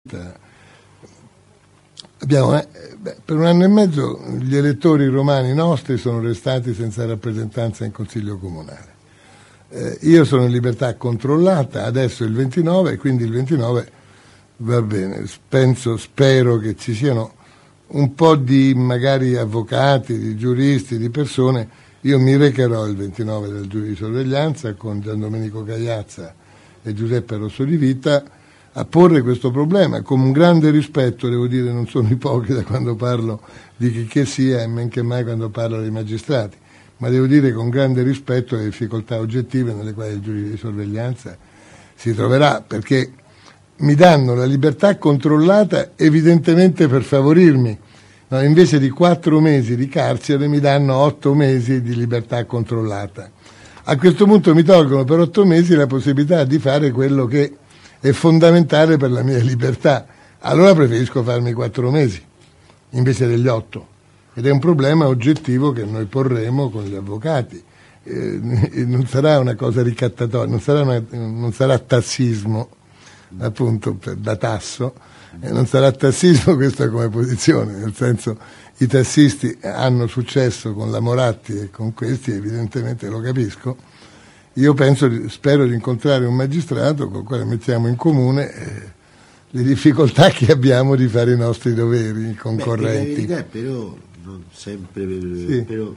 Abbiamo, per 1 anno e mezzo gli elettori romani nostri sono restati senza rappresentanza in Consiglio Comunale. Io sono in libertà controllata, adesso il 29, quindi il 29 va bene. Spero che ci siano un po' di magari avvocati, di giuristi, di persone. Io mi recherò il 29 dal giudice di sorveglianza con Gian Domenico Cagliazza e Giuseppe Rosso di Vita a porre questo problema con un grande rispetto. Devo dire, non sono ipocrita quando parlo di chi che sia e men che mai quando parlo dei magistrati, ma devo dire con grande rispetto le difficoltà oggettive nelle quali il giudice di sorveglianza si troverà, perché mi danno la libertà controllata evidentemente per favorirmi. No, invece di 4 mesi di carcere mi danno 8 mesi di libertà controllata. A questo punto mi tolgono per 8 mesi la possibilità di fare quello che è fondamentale per la mia libertà. Allora preferisco farmi 4 mesi invece degli 8. Ed è un problema oggettivo che noi porremo con gli avvocati. Non sarà una cosa ricattatoria, non sarà tassismo, appunto, da tasso, non sarà tassismo questa come posizione, nel senso i tassisti hanno successo con la Moratti e con questi, evidentemente lo capisco. Io spero di incontrare un magistrato con il quale mettiamo in comune le difficoltà che abbiamo di fare i nostri doveri concorrenti. La verità, però, non sempre, sì. Però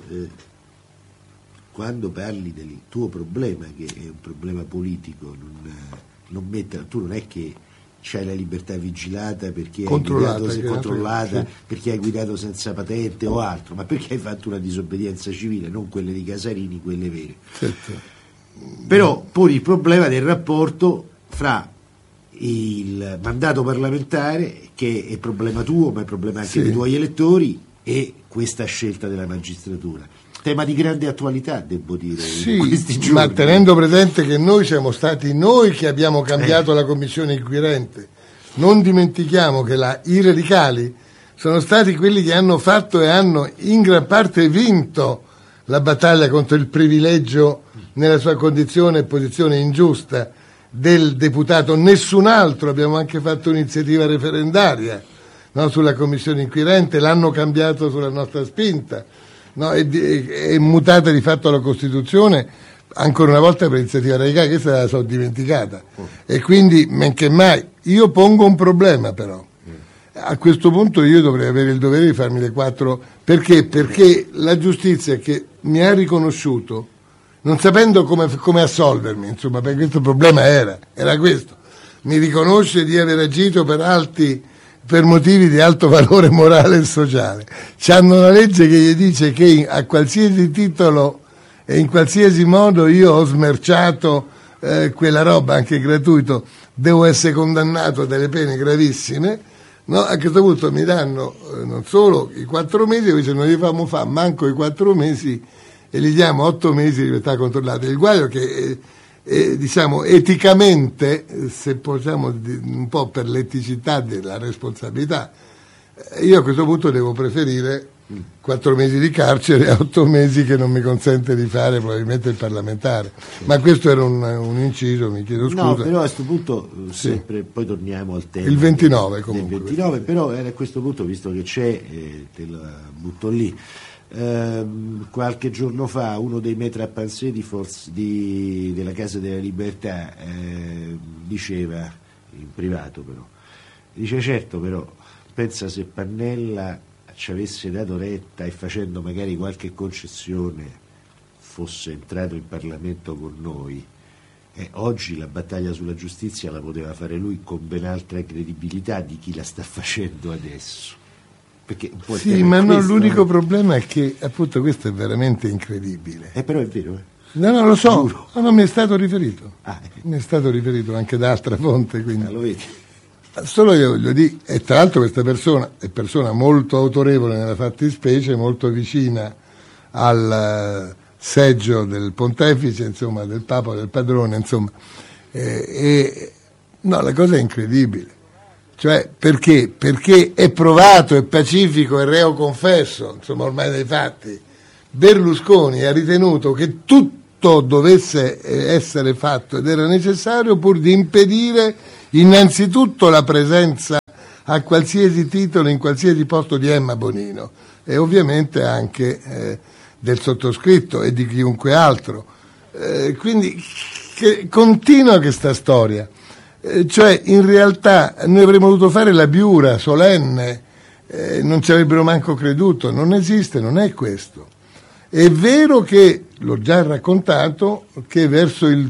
quando parli del tuo problema, che è un problema politico, tu non è che c'hai la libertà vigilata perché controllata perché hai guidato senza patente o altro, ma perché hai fatto una disobbedienza civile, non quelle di Casarini, quelle vere. Certo. Però poni il problema del rapporto fra il mandato parlamentare, che è problema tuo ma è problema anche dei tuoi elettori, e questa scelta della magistratura. Tema di grande attualità, devo dire, in questi giorni. Ma tenendo presente che noi siamo stati noi che abbiamo cambiato la commissione inquirente. Non dimentichiamo che i radicali sono stati quelli che hanno fatto e hanno in gran parte vinto la battaglia contro il privilegio nella sua condizione e posizione ingiusta del deputato. Nessun altro, abbiamo anche fatto un'iniziativa referendaria, no, sulla commissione inquirente, l'hanno cambiato sulla nostra spinta, no, è mutata di fatto la Costituzione ancora una volta per iniziativa radicale, questa la so dimenticata. E quindi, men che mai, io pongo un problema però. A questo punto io dovrei avere il dovere di farmi le 4, perché la giustizia che mi ha riconosciuto, non sapendo come assolvermi, insomma, perché questo problema era questo, mi riconosce di aver agito per motivi di alto valore morale e sociale. C'hanno una legge che gli dice che a qualsiasi titolo e in qualsiasi modo io ho smerciato quella roba, anche gratuito, devo essere condannato a delle pene gravissime. No, a questo punto mi danno non solo i 4 mesi, invece non gli famo fare manco i 4 mesi e gli diamo 8 mesi di libertà controllata. Il guaio che diciamo eticamente, se possiamo un po' per l'eticità della responsabilità, io a questo punto devo preferire 4 mesi di carcere e 8 mesi che non mi consente di fare probabilmente il parlamentare. Ma questo era un inciso, mi chiedo scusa. No, però a questo punto sempre, poi torniamo al tema. Il 29 comunque. Il 29, però a questo punto, visto che c'è, te la butto lì. Qualche giorno fa uno dei maître à penser della Casa della Libertà diceva, in privato però, dice certo, però pensa se Pannella ci avesse dato retta e facendo magari qualche concessione fosse entrato in Parlamento con noi, oggi la battaglia sulla giustizia la poteva fare lui con ben altra credibilità di chi la sta facendo adesso. Sì, ma no, l'unico problema è che appunto questo è veramente incredibile. Però è vero. No, lo so, no, mi è stato riferito. Mi è stato riferito anche da altra fonte, quindi. Lo vedi. Solo io voglio dire, e tra l'altro questa persona è persona molto autorevole nella fattispecie, molto vicina al seggio del pontefice, insomma, del Papa, del padrone, insomma. No, la cosa è incredibile. Cioè, perché? Perché è provato, è pacifico, è reo confesso, insomma, ormai dai fatti. Berlusconi ha ritenuto che tutto dovesse essere fatto ed era necessario pur di impedire innanzitutto la presenza a qualsiasi titolo, in qualsiasi posto di Emma Bonino, e ovviamente anche del sottoscritto e di chiunque altro. Quindi continua questa storia. Cioè, in realtà noi avremmo dovuto fare la biura solenne, non ci avrebbero manco creduto. Non esiste, non è questo. È vero che, l'ho già raccontato, che verso il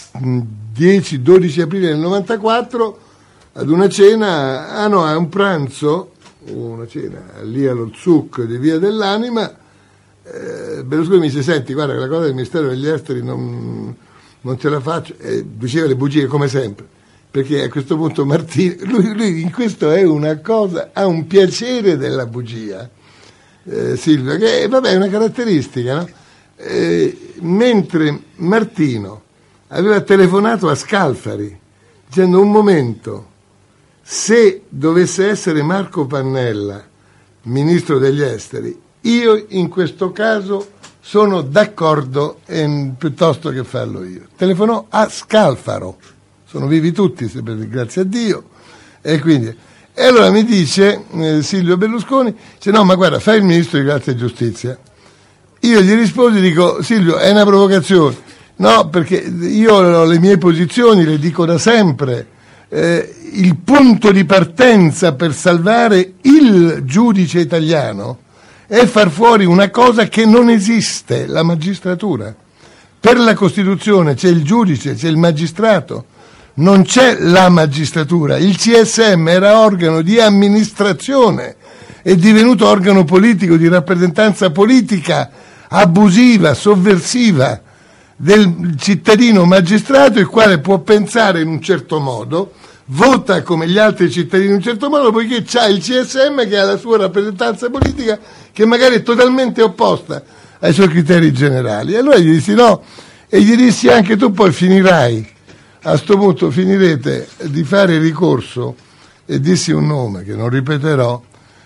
10-12 aprile del 94, ad una cena, a un pranzo, una cena lì allo Zuc di Via dell'Anima, Berlusconi mi dice: senti, guarda che la cosa del Ministero degli Esteri non ce la faccio, e diceva le bugie come sempre, perché a questo punto Martino, lui in questo è una cosa, ha un piacere della bugia, Silvia, che vabbè è una caratteristica, no? Mentre Martino aveva telefonato a Scalfari dicendo: un momento, se dovesse essere Marco Pannella ministro degli esteri, io in questo caso sono d'accordo piuttosto che farlo io. Telefonò a Scalfaro, sono vivi tutti, grazie a Dio, e allora mi dice Silvio Berlusconi, dice: no, ma guarda, fai il ministro di Grazia e Giustizia. Io gli rispondo, dico: Silvio, è una provocazione. No, perché io ho le mie posizioni, le dico da sempre. Il punto di partenza per salvare il giudice italiano è far fuori una cosa che non esiste, la magistratura. Per la Costituzione c'è il giudice, c'è il magistrato, non c'è la magistratura. Il CSM era organo di amministrazione, è divenuto organo politico, di rappresentanza politica abusiva, sovversiva del cittadino magistrato, il quale può pensare in un certo modo, vota come gli altri cittadini in un certo modo, poiché c'ha il CSM che ha la sua rappresentanza politica che magari è totalmente opposta ai suoi criteri generali. E allora gli dissi no, e gli dissi anche: tu poi finirai, a sto punto finirete di fare ricorso, e dissi un nome che non ripeterò,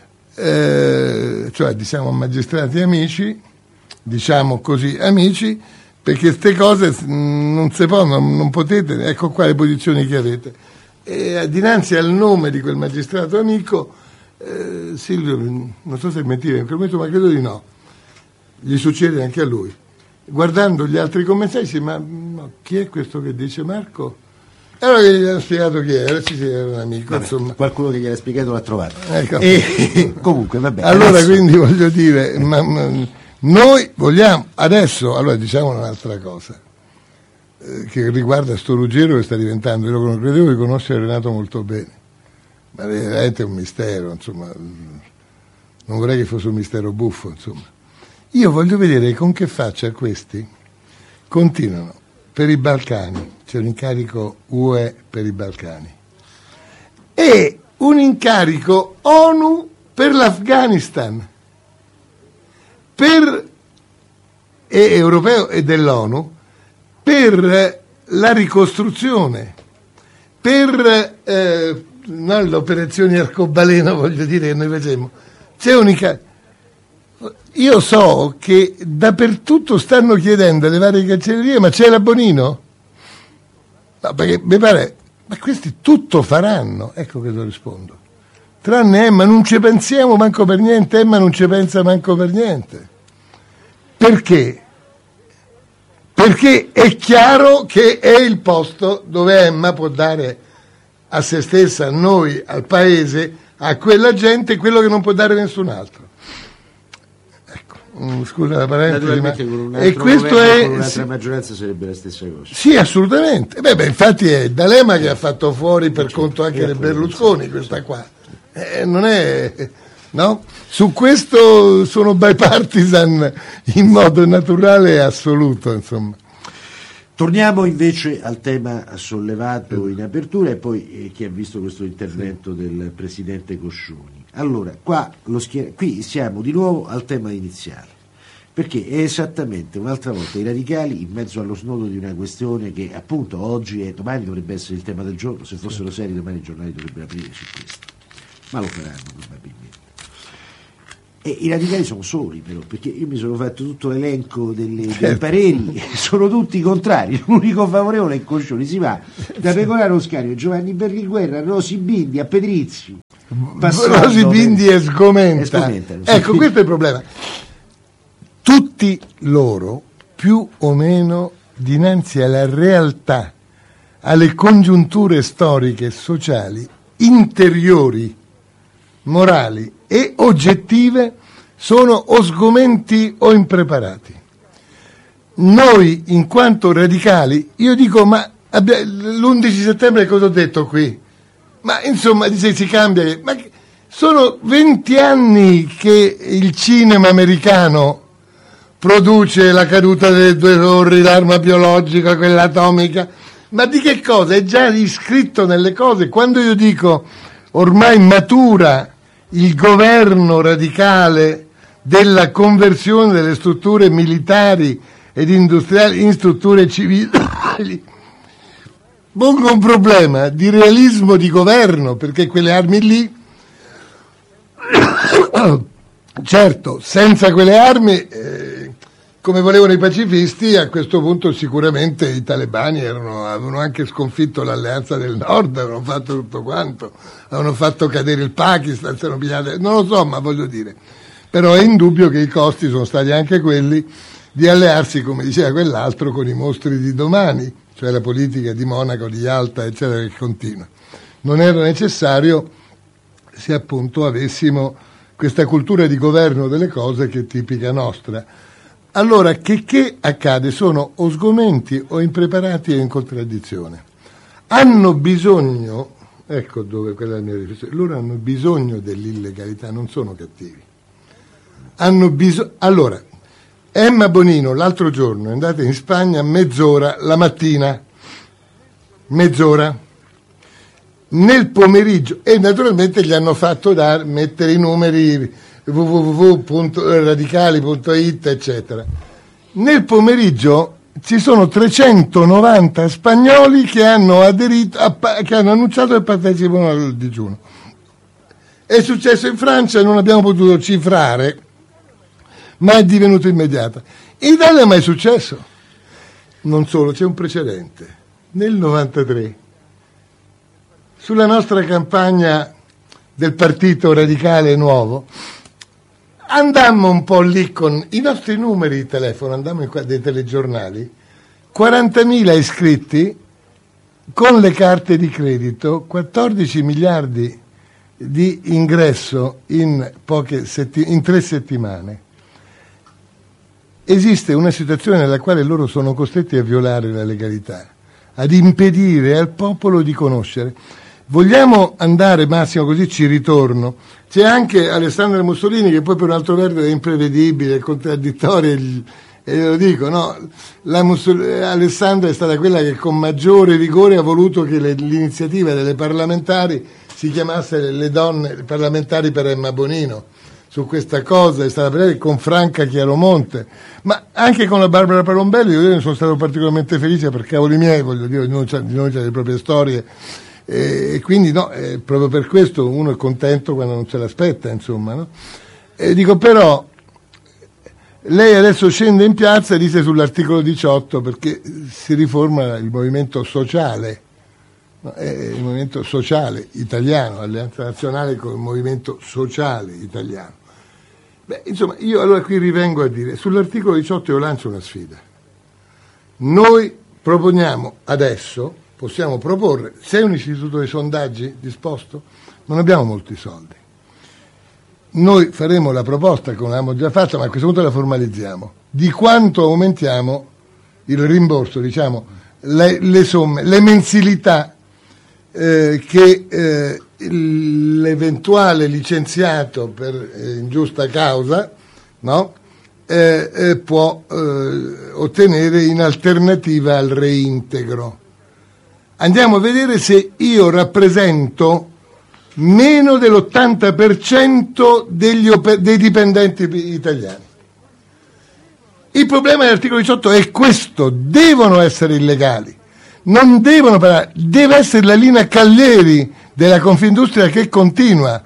cioè diciamo magistrati amici, diciamo così amici, perché queste cose non si possono, non potete, ecco qua le posizioni che avete. E dinanzi al nome di quel magistrato amico, Silvio, non so se mentire in quel momento, ma credo di no, gli succede anche a lui, guardando gli altri commensali, dice: ma no, chi è questo che dice Marco? E allora gli hanno spiegato chi era, era un amico. Vabbè, insomma. Qualcuno che gliel'ha spiegato l'ha trovato. Ecco. E comunque vabbè. Allora adesso... quindi voglio dire, noi vogliamo adesso, allora diciamo un'altra cosa che riguarda sto Ruggero che sta diventando, io non credevo di conoscere Renato molto bene, ma veramente è un mistero, insomma, non vorrei che fosse un mistero buffo, insomma. Io voglio vedere con che faccia questi continuano per i Balcani, c'è un incarico UE per i Balcani e un incarico ONU per l'Afghanistan, e europeo e dell'ONU, per la ricostruzione, per le operazioni arcobaleno, voglio dire, che noi facciamo. C'è io so che dappertutto stanno chiedendo alle varie cancellerie: ma c'è la Bonino? No, perché mi pare, ma questi tutto faranno, ecco che lo rispondo. Tranne Emma, non ci pensiamo manco per niente, Emma non ci pensa manco per niente. Perché? Perché è chiaro che è il posto dove Emma può dare a se stessa, a noi, al paese, a quella gente, quello che non può dare nessun altro. Ecco, scusa la parentesi, ma... con un altro e questo è... con un'altra maggioranza sarebbe la stessa cosa. Sì, assolutamente. Beh, infatti è D'Alema che ha fatto fuori per conto anche di Berlusconi questa qua. Non è... No? Su questo sono bipartisan in modo naturale e assoluto, insomma. Torniamo invece al tema sollevato in apertura e poi chi ha visto questo intervento del presidente Coscioni. Allora, qui siamo di nuovo al tema iniziale, perché è esattamente un'altra volta i radicali in mezzo allo snodo di una questione che appunto oggi e domani dovrebbe essere il tema del giorno, se fossero seri domani i giornali dovrebbero aprire su questo, ma lo faranno probabilmente. E i radicali sono soli, però, perché io mi sono fatto tutto l'elenco dei pareri, sono tutti contrari. L'unico favorevole è Coscioni. Si va da Pecoraro Oscario, Giovanni Berlinguer, a Rosi Bindi, a Pedrizzi. Rosi Bindi e Sgomenta. Ecco, questo è il problema. Tutti loro, più o meno, dinanzi alla realtà, alle congiunture storiche e sociali, interiori, morali e oggettive, sono o sgomenti o impreparati. Noi, in quanto radicali, io dico, ma l'11 settembre cosa ho detto qui? Ma insomma, si cambia, ma sono 20 anni che il cinema americano produce la caduta delle due torri, l'arma biologica, quella atomica, ma di che cosa? È già iscritto nelle cose. Quando io dico ormai matura il governo radicale della conversione delle strutture militari ed industriali in strutture civili, pongo un problema di realismo di governo, perché quelle armi lì, certo, senza quelle armi, come volevano i pacifisti, a questo punto sicuramente i talebani avevano anche sconfitto l'alleanza del nord, avevano fatto tutto quanto, avevano fatto cadere il Pakistan, si erano pigliate, non lo so, ma voglio dire, però è indubbio che i costi sono stati anche quelli di allearsi, come diceva quell'altro, con i mostri di domani, cioè la politica di Monaco, di Yalta, eccetera, che continua. Non era necessario se appunto avessimo questa cultura di governo delle cose che è tipica nostra. Allora, che accade? Sono o sgomenti o impreparati o in contraddizione. Hanno bisogno, ecco dove quella è la mia riflessione, loro hanno bisogno dell'illegalità, non sono cattivi. Allora, Emma Bonino l'altro giorno è andata in Spagna mezz'ora la mattina, mezz'ora, nel pomeriggio, e naturalmente gli hanno fatto mettere i numeri www.radicali.it eccetera. Nel pomeriggio ci sono 390 spagnoli che hanno aderito, che hanno annunciato che partecipano al digiuno. È successo in Francia, non abbiamo potuto cifrare, ma è divenuto immediato. In Italia mai è successo. Non solo, c'è un precedente. Nel 93, sulla nostra campagna del Partito Radicale Nuovo, andammo un po' lì con i nostri numeri di telefono, andammo dei telegiornali, 40.000 iscritti con le carte di credito, 14 miliardi di ingresso in 3 settimane. Esiste una situazione nella quale loro sono costretti a violare la legalità, ad impedire al popolo di conoscere. Vogliamo andare, Massimo, così ci ritorno. C'è anche Alessandra Mussolini, che poi per un altro verso è imprevedibile, contraddittoria, e lo dico, no? Alessandra è stata quella che con maggiore vigore ha voluto che l'iniziativa delle parlamentari si chiamasse Le donne parlamentari per Emma Bonino. Su questa cosa è stata con Franca Chiaromonte, ma anche con la Barbara Parombelli. Io ne sono stato particolarmente felice, per cavoli miei, voglio dire, ognuno ha le proprie storie, e quindi no, proprio per questo uno è contento quando non se l'aspetta, insomma, no? E dico, però lei adesso scende in piazza e dice sull'articolo 18 perché si riforma il movimento sociale, no? Il movimento sociale italiano, Alleanza Nazionale con il movimento sociale italiano. Beh, insomma, io allora qui rivengo a dire, sull'articolo 18 io lancio una sfida. Noi proponiamo adesso, possiamo proporre, se è un istituto di sondaggi disposto, non abbiamo molti soldi. Noi faremo la proposta, come l'abbiamo già fatta, ma a questo punto la formalizziamo, di quanto aumentiamo il rimborso, diciamo, le somme, le mensilità che l'eventuale licenziato per ingiusta causa, no? Può ottenere in alternativa al reintegro. Andiamo a vedere se io rappresento meno dell'80% dei dipendenti italiani. Il problema dell'articolo 18 è questo: devono essere illegali, non devono parlare, deve essere la linea Calleri della Confindustria che continua.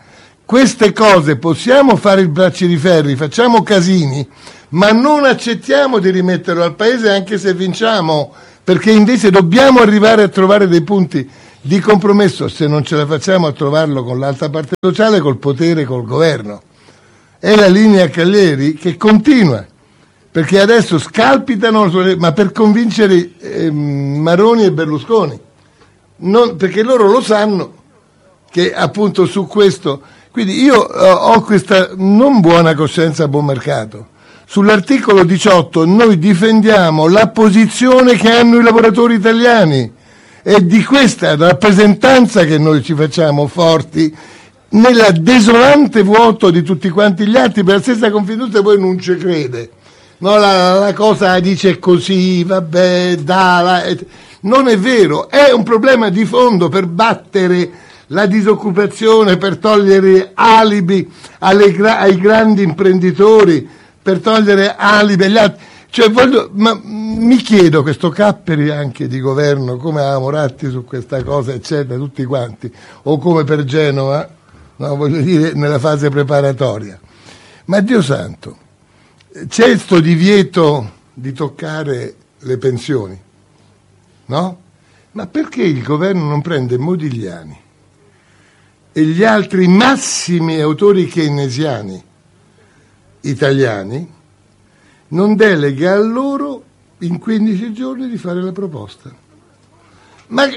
queste cose possiamo fare i bracci di ferri, facciamo casini, ma non accettiamo di rimetterlo al paese anche se vinciamo, perché invece dobbiamo arrivare a trovare dei punti di compromesso, se non ce la facciamo a trovarlo con l'altra parte sociale, col potere, col governo. È la linea Caglieri che continua, perché adesso scalpitano, ma per convincere Maroni e Berlusconi, perché loro lo sanno che appunto su questo. Quindi io ho questa non buona coscienza a buon mercato. Sull'articolo 18 noi difendiamo la posizione che hanno i lavoratori italiani. È di questa rappresentanza che noi ci facciamo forti nella desolante vuoto di tutti quanti gli altri, per la stessa Confindustria poi non ci crede. No, la cosa dice così, vabbè, non è vero, è un problema di fondo per battere la disoccupazione, per togliere alibi ai grandi imprenditori, per togliere alibi agli altri. Cioè ma mi chiedo, questo Capperi anche di governo, come a Moratti su questa cosa, eccetera, tutti quanti, o come per Genova, no, voglio dire, nella fase preparatoria. Ma Dio santo, c'è sto divieto di toccare le pensioni, no? Ma perché il governo non prende Modigliani e gli altri massimi autori keynesiani italiani, non delega a loro in 15 giorni di fare la proposta? Ma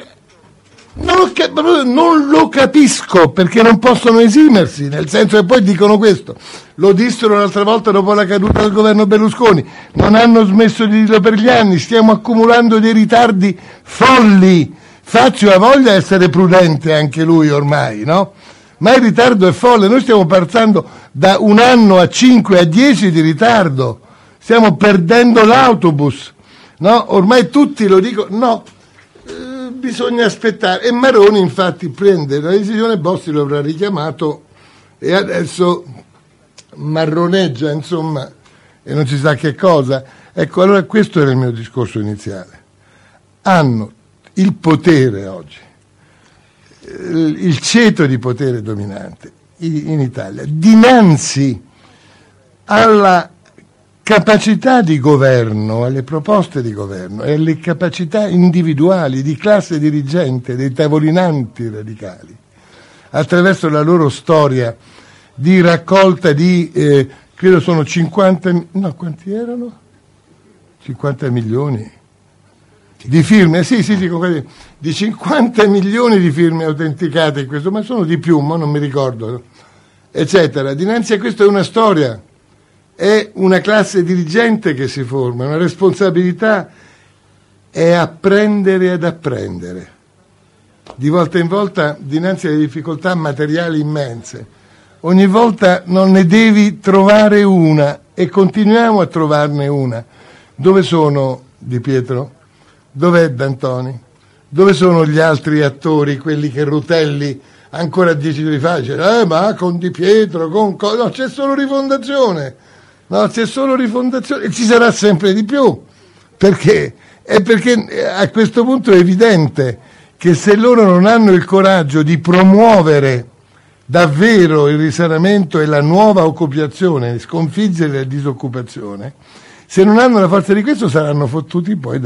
non lo capisco, perché non possono esimersi, nel senso che poi dicono questo, lo dissero l'altra volta dopo la caduta del governo Berlusconi, non hanno smesso di dirlo per gli anni, stiamo accumulando dei ritardi folli. Fazio ha voglia di essere prudente anche lui ormai, no? Ma il ritardo è folle, noi stiamo passando da 1 anno a 5 a 10 di ritardo, stiamo perdendo l'autobus, no? Ormai tutti lo dicono, no, bisogna aspettare. E Maroni infatti prende la decisione, Bossi lo avrà richiamato e adesso marroneggia, insomma, e non si sa che cosa. Ecco, allora questo era il mio discorso iniziale. Hanno il potere oggi, il ceto di potere dominante in Italia, dinanzi alla capacità di governo, alle proposte di governo e alle capacità individuali di classe dirigente, dei tavolinanti radicali, attraverso la loro storia di raccolta di, credo sono 50, no, quanti erano? 50 milioni di firme, sì, di 50 milioni di firme autenticate in questo, ma sono di più, ma non mi ricordo, eccetera. Dinanzi a questo è una storia, è una classe dirigente che si forma, una responsabilità, è apprendere ad apprendere, di volta in volta, dinanzi alle difficoltà materiali immense. Ogni volta non ne devi trovare una, e continuiamo a trovarne una. Dove sono Di Pietro? Dov'è D'Antoni? Dove sono gli altri attori, quelli che Rutelli ancora 10 giorni fa dice, ma con Di Pietro, no, c'è solo Rifondazione, e ci sarà sempre di più, perché a questo punto è evidente che se loro non hanno il coraggio di promuovere davvero il risanamento e la nuova occupazione, sconfiggere la disoccupazione, se non hanno la forza di questo saranno fottuti poi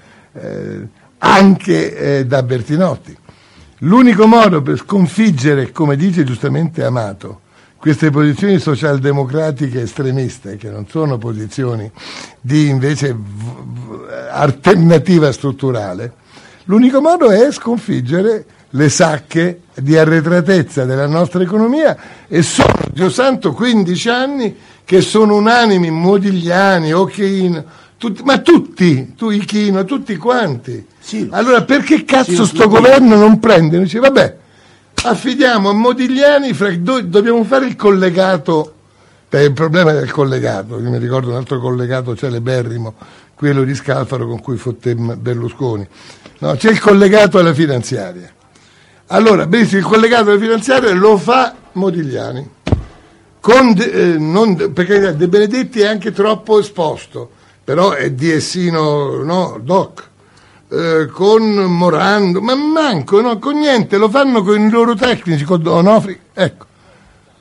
anche da Bertinotti. L'unico modo per sconfiggere, come dice giustamente Amato, queste posizioni socialdemocratiche estremiste, che non sono posizioni di invece alternativa strutturale, l'unico modo è sconfiggere le sacche di arretratezza della nostra economia, e sono, Dio santo, 15 anni che sono unanimi Modigliani, Occhino, tutti, Ichino, tutti quanti. Sì. Allora perché cazzo sto governo non prende? Dice, vabbè, affidiamo a Modigliani, dobbiamo fare il collegato, il problema del collegato, io mi ricordo un altro collegato celeberrimo, quello di Scalfaro con cui fotté Berlusconi. No, c'è il collegato alla finanziaria. Allora, benissimo, il collegato alla finanziaria lo fa Modigliani, perché De Benedetti è anche troppo esposto, però è diesino, no, doc, con Morando, ma manco, no, con niente, lo fanno con i loro tecnici, con Donofri, ecco.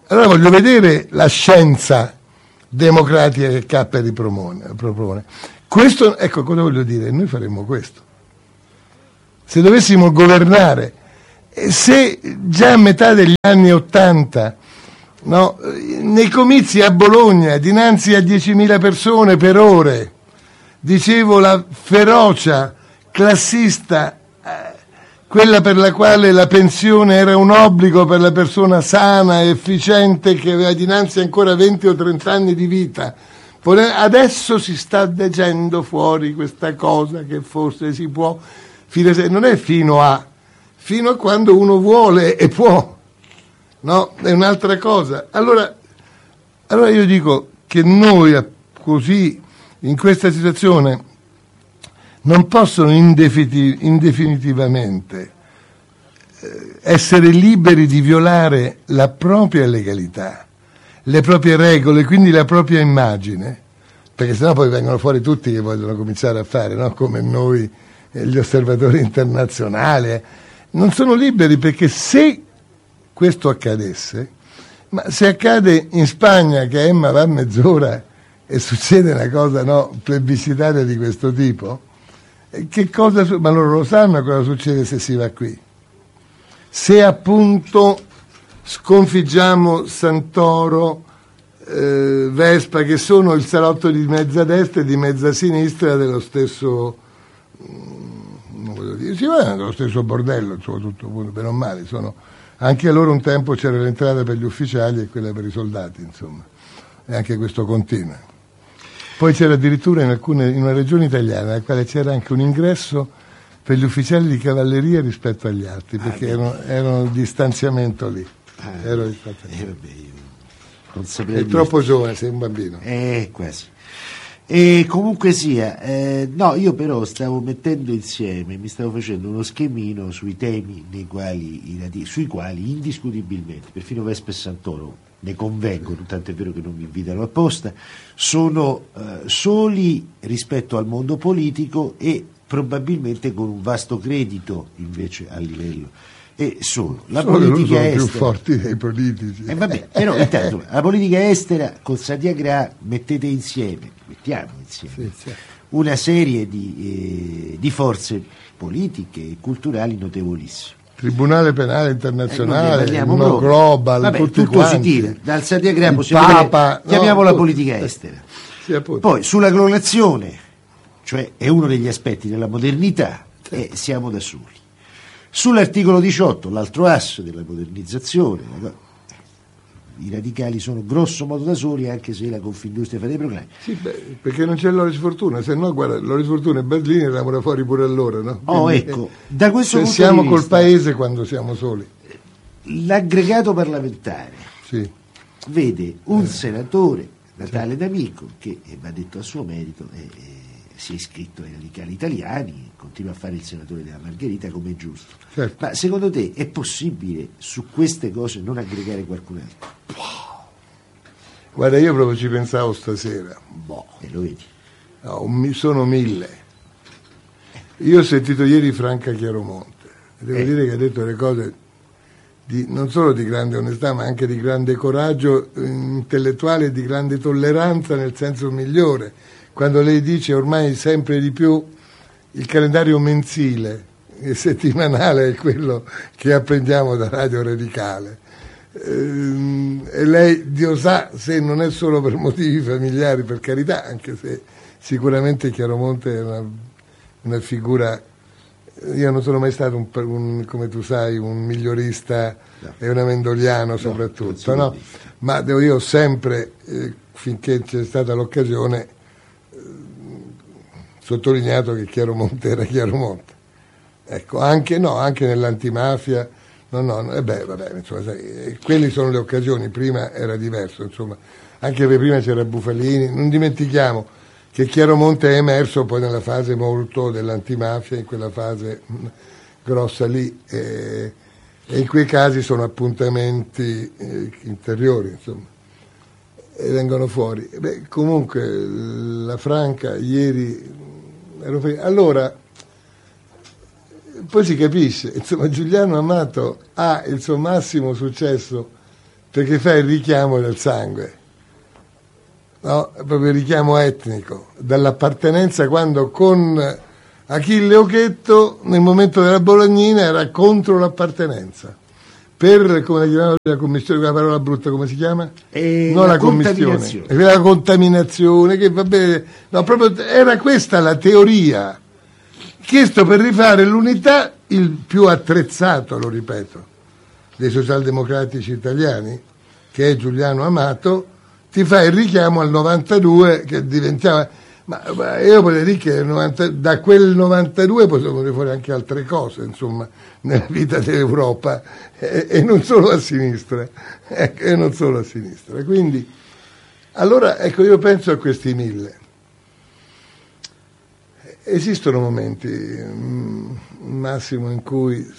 Allora voglio vedere la scienza democratica che Capperi propone. Questo, ecco cosa voglio dire, noi faremmo questo. Se dovessimo governare, se già a metà degli anni '80, no, nei comizi a Bologna, dinanzi a 10.000 persone per ore, dicevo la ferocia classista, quella per la quale la pensione era un obbligo per la persona sana e efficiente che aveva dinanzi ancora 20 o 30 anni di vita. Adesso si sta dicendo fuori questa cosa che forse si può, non è fino a quando uno vuole e può, no? È un'altra cosa. Allora io dico che noi così, in questa situazione, non possono indefinitivamente essere liberi di violare la propria legalità, le proprie regole, quindi la propria immagine, perché sennò poi vengono fuori tutti che vogliono cominciare a fare, no? Come noi, gli osservatori internazionali. Non sono liberi, perché se questo accadesse, ma se accade in Spagna che Emma va mezz'ora e succede una cosa, no, plebiscitaria di questo tipo, che cosa, ma loro lo sanno cosa succede se si va qui. Se appunto sconfiggiamo Santoro, Vespa, che sono il salotto di mezza destra e di mezza sinistra dello stesso, non voglio dire, sì, dello stesso bordello, insomma, tutto bene o male, anche loro un tempo c'era l'entrata per gli ufficiali e quella per i soldati, insomma, e anche questo continua. Poi c'era addirittura in una regione italiana nella quale c'era anche un ingresso per gli ufficiali di cavalleria rispetto agli altri, perché erano il distanziamento lì. Non saprei è troppo giovane, sei un bambino. Quasi. E comunque sia, no, io però stavo mettendo insieme, mi stavo facendo uno schemino sui temi sui quali indiscutibilmente, perfino Vespa e Santoro ne convengono, tanto è vero che non mi invitano apposta, sono soli rispetto al mondo politico e probabilmente con un vasto credito invece a livello. E sono la politica estera, più forti dei politici. Vabbè, però intanto la politica estera con Satyagraha mettiamo insieme sì. una serie di forze politiche e culturali notevolissime. Tribunale penale internazionale, no global, vabbè, tutti tutto quanti. si tira dal Satyagraha, Papa, chiamiamola politica estera. Sì, poi sulla clonazione, cioè è uno degli aspetti della modernità, e siamo da soli. Sull'articolo 18, l'altro asse della modernizzazione, i radicali sono grosso modo da soli, anche se la Confindustria fa dei proclami. Sì, perché non c'è Loris Fortuna, se no guarda, Loris Fortuna e Berlini eravamo fuori pure allora, no? Quindi, ecco, da questo punto siamo di col vista, paese quando siamo soli. L'aggregato parlamentare vede un sì. senatore, Natale D'Amico, che va detto a suo merito, si è iscritto ai radicali italiani, continua a fare il senatore della Margherita come è giusto. Certo. Ma secondo te è possibile su queste cose non aggregare qualcun altro? Guarda, io proprio ci pensavo stasera. E lo vedi? No, sono 1000. Io ho sentito ieri Franca Chiaromonte, devo dire che ha detto le cose non solo di grande onestà, ma anche di grande coraggio intellettuale e di grande tolleranza nel senso migliore. Quando lei dice ormai sempre di più il calendario mensile e settimanale è quello che apprendiamo da Radio Radicale. E lei, Dio sa, se non è solo per motivi familiari, per carità, anche se sicuramente Chiaromonte è una figura. Io non sono mai stato come tu sai, un migliorista e un amendoliano soprattutto, no? Ma io ho sempre, finché c'è stata l'occasione, sottolineato che Chiaromonte era Chiaromonte. Ecco, anche nell'antimafia, insomma, sai, quelli sono le occasioni, prima era diverso, insomma, anche perché prima c'era Bufalini, non dimentichiamo che Chiaromonte è emerso poi nella fase molto dell'antimafia, in quella fase grossa lì, e in quei casi sono appuntamenti interiori, insomma, e vengono fuori. Comunque la Franca ieri allora poi si capisce, insomma, Giuliano Amato ha il suo massimo successo perché fa il richiamo del sangue, no? Proprio il richiamo etnico, dall'appartenenza, quando con Achille Occhetto nel momento della Bolognina era contro l'appartenenza. Per, come la chiamava la commissione, quella parola brutta, come si chiama? No, la commissione. La contaminazione, che va bene. No, proprio era questa la teoria. Chiesto per rifare l'unità, il più attrezzato, lo ripeto, dei socialdemocratici italiani, che è Giuliano Amato, ti fa il richiamo al 92 che diventava... Ma io vorrei dire che da quel 92 poi sono venute fuori anche altre cose, insomma, nella vita dell'Europa, e non solo a sinistra, e non solo a sinistra. Quindi, allora, ecco, io penso a questi 1000. Esistono momenti, Massimo, in cui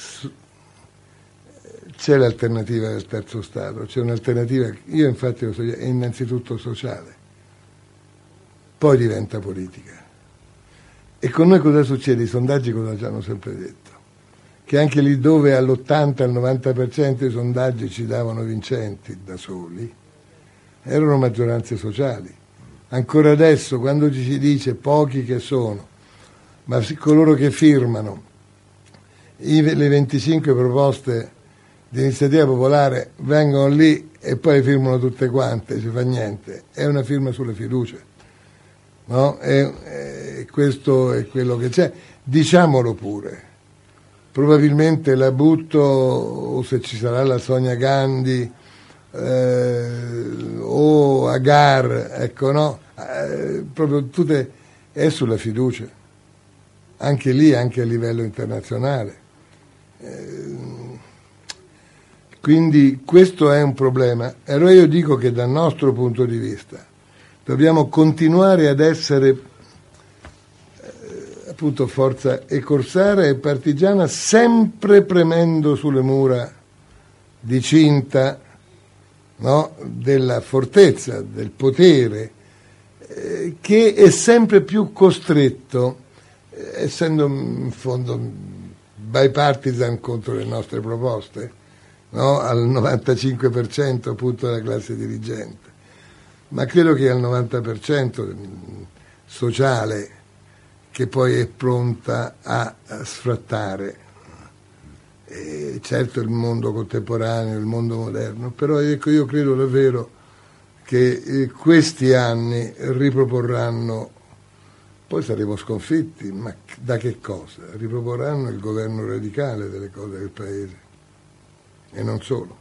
c'è l'alternativa del terzo Stato, c'è un'alternativa, io infatti lo so, è innanzitutto sociale, poi diventa politica. E con noi cosa succede? I sondaggi cosa ci hanno sempre detto? Che anche lì dove all'80 al 90% i sondaggi ci davano vincenti da soli, erano maggioranze sociali. Ancora adesso, quando ci si dice pochi che sono, ma coloro che firmano le 25 proposte di iniziativa popolare vengono lì e poi firmano tutte quante, ci fa niente, è una firma sulla fiducia, no? Questo è quello che c'è, diciamolo pure, probabilmente la butto, o se ci sarà la Sonia Gandhi o Agar, ecco, no? Proprio tutte, è sulla fiducia, anche lì, anche a livello internazionale. Quindi questo è un problema. Allora io dico che dal nostro punto di vista dobbiamo continuare ad essere appunto forza e corsara e partigiana, sempre premendo sulle mura di cinta, no? Della fortezza, del potere, che è sempre più costretto, essendo in fondo bipartisan contro le nostre proposte, no? Al 95% appunto della classe dirigente, ma credo che al 90% sociale, che poi è pronta a sfrattare certo il mondo contemporaneo, il mondo moderno, però ecco, io credo davvero che questi anni riproporranno, poi saremo sconfitti, ma da che cosa? Riproporranno il governo radicale delle cose del Paese, e non solo.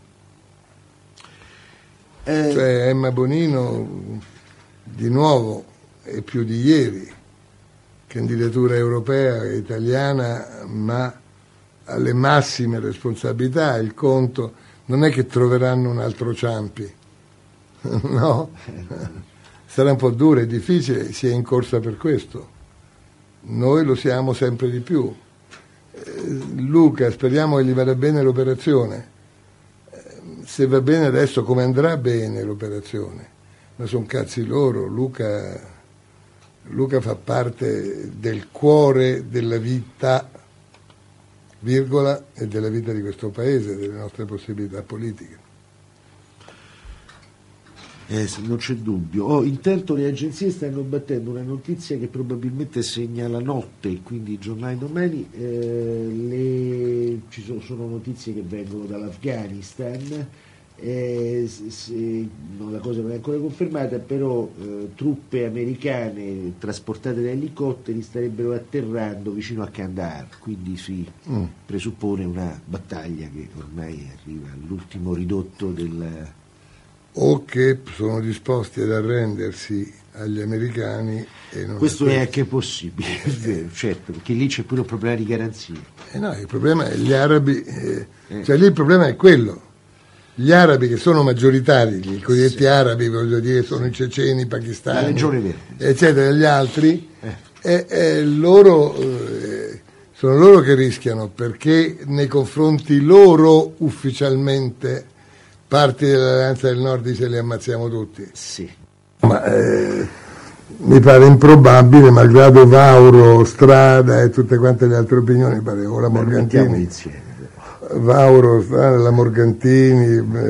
Cioè Emma Bonino di nuovo, e più di ieri, candidatura europea italiana, ma alle massime responsabilità. Il conto non è che troveranno un altro Ciampi, no? Sarà un po' duro, è difficile, si è in corsa per questo. Noi lo siamo sempre di più. Luca, speriamo che gli vada bene l'operazione. Se va bene adesso, come andrà bene l'operazione? Ma sono cazzi loro. Luca fa parte del cuore della vita, virgola, e della vita di questo Paese, delle nostre possibilità politiche. Non c'è dubbio. Intanto le agenzie stanno battendo una notizia che probabilmente segna la notte, quindi i giornali domani, sono notizie che vengono dall'Afghanistan, la cosa non è ancora confermata, però truppe americane trasportate da elicotteri starebbero atterrando vicino a Kandahar, quindi si presuppone una battaglia che ormai arriva all'ultimo ridotto del... o che sono disposti ad arrendersi agli americani. E non questo è anche possibile, è vero, certo, perché lì c'è pure un problema di garanzia. No, il problema è gli arabi, cioè lì il problema è quello. Gli arabi che sono maggioritari, i cosiddetti arabi, voglio dire, sono i ceceni, i pakistani, la Legione Verde, eccetera, gli altri, loro sono loro che rischiano, perché nei confronti loro ufficialmente parti dell'Alleanza del Nord dice li ammazziamo tutti. Sì. Ma mi pare improbabile, malgrado Vauro, Strada e tutte quante le altre opinioni, mi pare, o la Morgantini, Vauro, Strada, la Morgantini,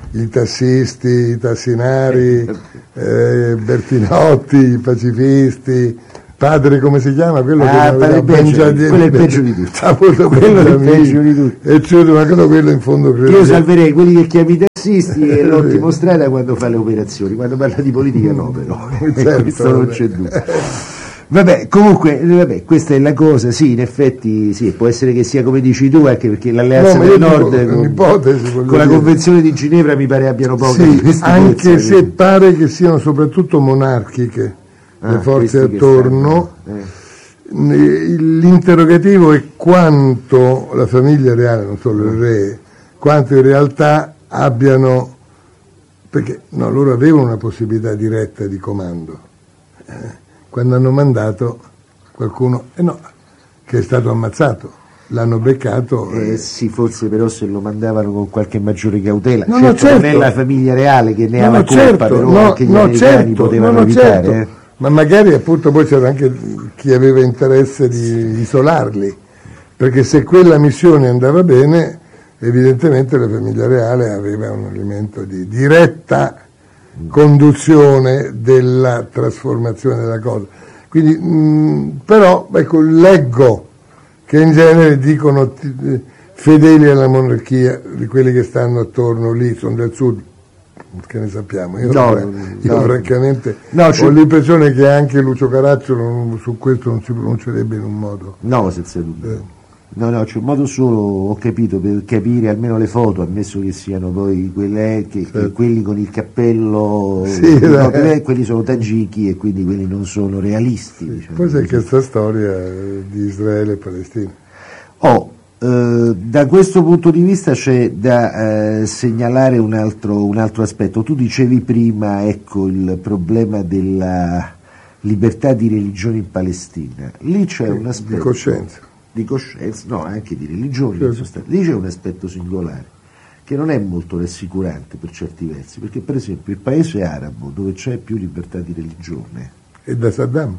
i tassisti, i tassinari, Bertinotti, i pacifisti, padre come si chiama? Quello che quello è il peggio di tutti. Quello è il peggio di tutti. E cioè, ma quello in fondo credo. Io salverei quelli che chiami i tassisti e l'ottimo Strada quando fa le operazioni, quando parla di politica no, però certo, questo non c'è dubbio. Vabbè, comunque, questa è la cosa, sì, in effetti sì, può essere che sia come dici tu, anche perché l'Alleanza del Nord con la Convenzione di Ginevra mi pare abbiano poco di queste anche se pare che siano soprattutto monarchiche le forze attorno. L'interrogativo è quanto la famiglia reale, non solo il re, quanto in realtà abbiano, perché no, loro avevano una possibilità diretta di comando. Quando hanno mandato qualcuno, che è stato ammazzato, l'hanno beccato. Sì, forse però se lo mandavano con qualche maggiore cautela. Certo. Non è la famiglia reale che ne ha la colpa, però anche gli americani potevano evitare. Certo. Ma magari appunto poi c'era anche chi aveva interesse di isolarli, perché se quella missione andava bene, evidentemente la famiglia reale aveva un elemento di diretta conduzione della trasformazione della cosa. Quindi, però, ecco, leggo che in genere dicono fedeli alla monarchia di quelli che stanno attorno lì, sono del sud, che ne sappiamo. Io francamente ho l'impressione che anche Lucio Caracciolo su questo non si pronuncerebbe in un modo. No, senza dubbio. No, c'è un modo solo, ho capito, per capire almeno le foto, ammesso che siano poi quelli con il cappello, quelli sono tagiki e quindi quelli non sono realisti. Sì, diciamo. Poi c'è questa storia di Israele e Palestina. Da questo punto di vista c'è da segnalare un altro aspetto. Tu dicevi prima, ecco, il problema della libertà di religione in Palestina. Lì c'è un aspetto di coscienza, no, anche di religione, certo. Lì c'è un aspetto singolare che non è molto rassicurante per certi versi, perché per esempio il paese arabo dove c'è più libertà di religione è da Saddam.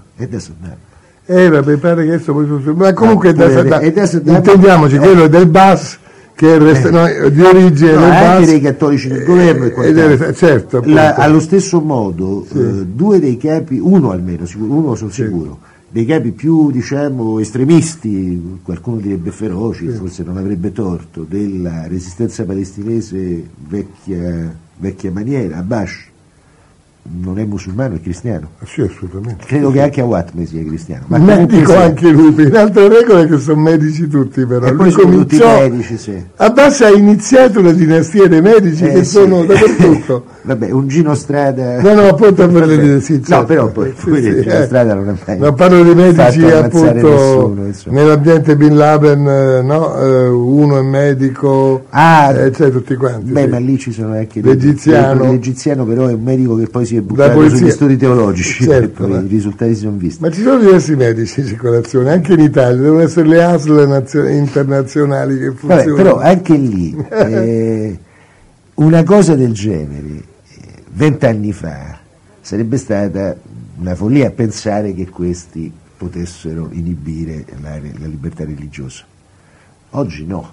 Mi pare che adesso ma comunque è da Saddam. Intendiamoci, quello quello del Bas che è di origine del Bas, anche dei cattolici del governo e certo, allo stesso modo due dei capi, uno almeno, uno sono sicuro, dei capi più, diciamo, estremisti, qualcuno direbbe feroci, forse non avrebbe torto, della resistenza palestinese vecchia maniera, Abbas, non è musulmano, è cristiano. Sì, assolutamente. Credo che anche Awatme sia cristiano. Ma medico anche lui, in altre regole che sono medici tutti, però. E poi sono tutti medici, sì. Abbas ha iniziato la dinastia dei medici che sono dappertutto. Vabbè, un Gino Strada. No, appunto per le certo. No, però poi Gino Strada non è mai. Non parlo di medici appunto nessuno, nell'ambiente Bin Laden, uno è medico, cioè tutti quanti. Ma lì ci sono anche l'egiziano però è un medico che poi si è buttato sugli studi teologici, certo, i risultati si sono visti. Ma ci sono diversi medici in circolazione, anche in Italia, devono essere le ASL internazionali che funzionano. Però anche lì una cosa del genere 20 anni fa sarebbe stata una follia pensare che questi potessero inibire la libertà religiosa. Oggi no.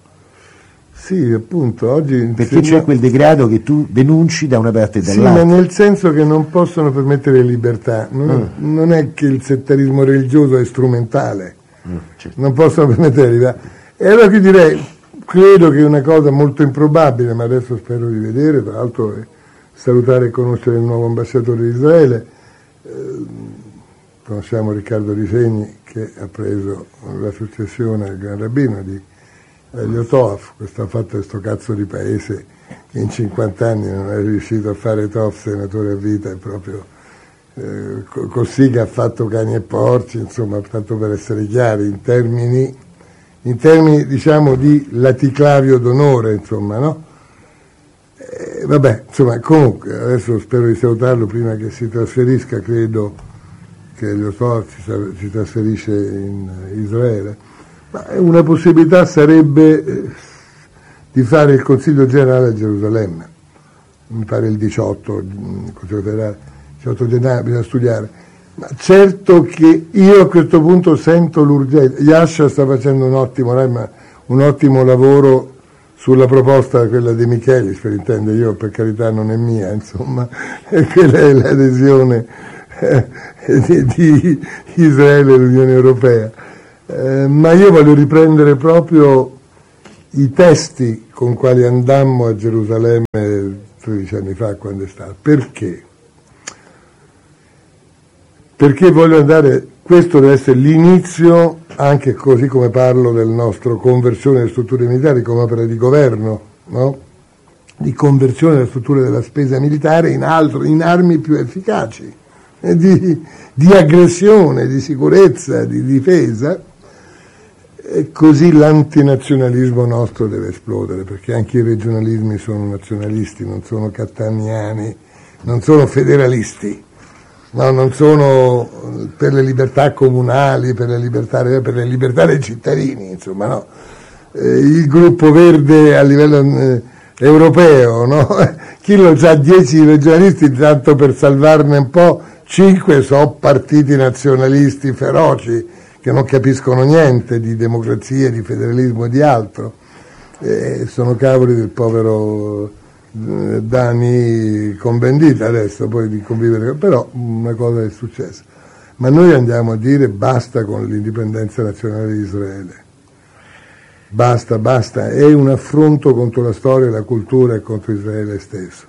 Sì, appunto, oggi... Perché c'è quel degrado che tu denunci da una parte e dall'altra. Sì, ma nel senso che non possono permettere libertà. Non è che il settarismo religioso è strumentale. Certo. Non possono permettere libertà. E allora qui direi, credo che è una cosa molto improbabile, ma adesso spero di vedere, tra l'altro salutare e conoscere il nuovo ambasciatore di Israele. Conosciamo Riccardo Risegni che ha preso la successione al Gran Rabbino di Elio Toaf, questo ha fatto questo cazzo di paese che in 50 anni non è riuscito a fare Toaf senatore a vita, è proprio Cossiga ha fatto cani e porci, insomma, tanto per essere chiari, in termini diciamo di laticlavio d'onore, insomma, no? Vabbè, insomma, comunque adesso spero di salutarlo prima che si trasferisca, credo che Elio Toaf si trasferisce in Israele. Ma una possibilità sarebbe di fare il Consiglio generale a Gerusalemme, mi pare il 18 gennaio, bisogna studiare. Ma certo che io a questo punto sento l'urgenza. Yasha sta facendo un ottimo lavoro sulla proposta, quella di Michelis, per intendere, io per carità non è mia, insomma, quella è l'adesione di Israele all'Unione Europea. Ma io voglio riprendere proprio i testi con quali andammo a Gerusalemme 13 anni fa, quando è stato. Perché? Perché voglio andare, questo deve essere l'inizio, anche così come parlo del nostro conversione delle strutture militari come opera di governo, no? Di conversione delle strutture della spesa militare in armi più efficaci, di aggressione, di sicurezza, di difesa. E così l'antinazionalismo nostro deve esplodere, perché anche i regionalismi sono nazionalisti, non sono cattaniani, non sono federalisti, no, non sono per le libertà comunali, per le libertà dei cittadini, insomma, no. Il gruppo verde a livello europeo, no? Chi lo sa, 10 regionalisti, tanto per salvarne un po', 5 sono partiti nazionalisti feroci, che non capiscono niente di democrazia, di federalismo e di altro. Sono cavoli del povero Dani Cohn-Bendit adesso, poi di convivere, però una cosa è successa. Ma noi andiamo a dire basta con l'indipendenza nazionale di Israele. Basta, è un affronto contro la storia, la cultura e contro Israele stesso.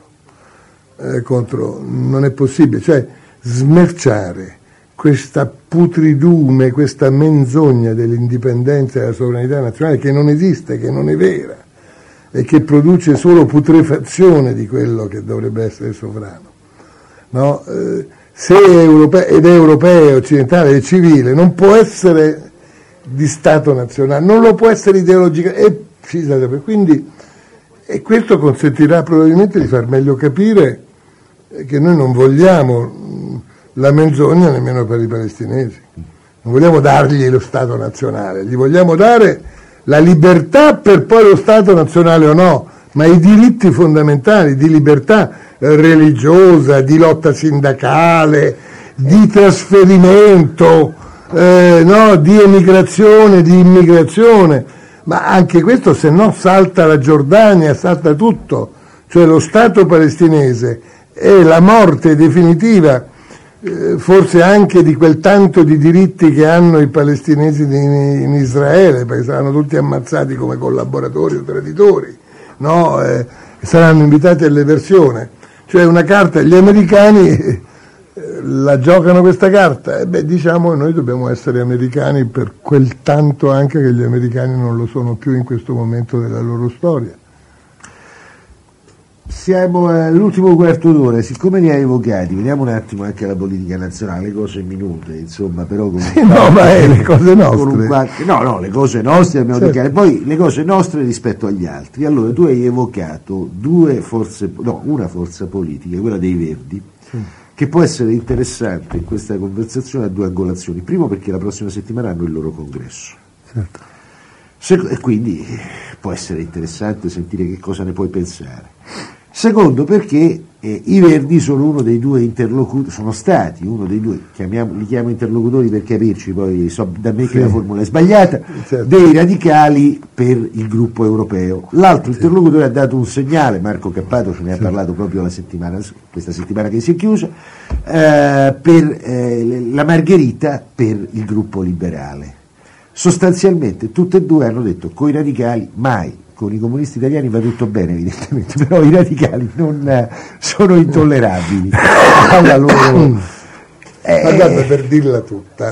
Non è possibile, cioè smerciare questa putridume, questa menzogna dell'indipendenza e della sovranità nazionale che non esiste, che non è vera e che produce solo putrefazione di quello che dovrebbe essere sovrano. No? Se è europeo, occidentale e civile, non può essere di Stato nazionale, non lo può essere ideologicamente, quindi, e questo consentirà probabilmente di far meglio capire che noi non vogliamo la menzogna nemmeno per i palestinesi, non vogliamo dargli lo Stato nazionale, gli vogliamo dare la libertà per poi lo Stato nazionale o no, ma i diritti fondamentali di libertà religiosa, di lotta sindacale, di trasferimento, no, di emigrazione, di immigrazione, ma anche questo, se no salta la Giordania, salta tutto, cioè lo Stato palestinese è la morte definitiva, forse anche di quel tanto di diritti che hanno i palestinesi in Israele, perché saranno tutti ammazzati come collaboratori o traditori, no? Saranno invitati all'eversione. Cioè una carta, gli americani la giocano questa carta, diciamo noi dobbiamo essere americani per quel tanto anche che gli americani non lo sono più in questo momento della loro storia. Siamo all'ultimo quarto d'ora, siccome ne hai evocati, vediamo un attimo anche la politica nazionale, cose minute, insomma, però con le cose nostre. Le cose nostre abbiamo certo. detto, poi le cose nostre rispetto agli altri. Allora, tu hai evocato una forza politica, quella dei Verdi, sì, che può essere interessante in questa conversazione a due angolazioni. Primo, perché la prossima settimana hanno il loro congresso. Certo. E quindi può essere interessante sentire che cosa ne puoi pensare. Secondo, perché i Verdi sono uno dei due interlocutori, sono stati uno dei due, li chiamo interlocutori per capirci, poi so da me che la formula è sbagliata, certo, dei radicali per il gruppo europeo. L'altro interlocutore ha dato un segnale, Marco Cappato ce ne ha parlato proprio questa settimana che si è chiusa, per la Margherita per il gruppo liberale. Sostanzialmente tutte e due hanno detto con i radicali mai. Con i comunisti italiani va tutto bene evidentemente, però i radicali non sono intollerabili alla loro... Ma guarda, per dirla tutta,